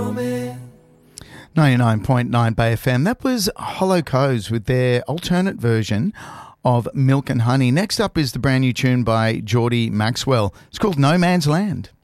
99.9 Bay FM. That was Hollow Coves with their alternate version of Milk and Honey. Next up is the brand new tune by Geordie Maxwell. It's called No Man's Land.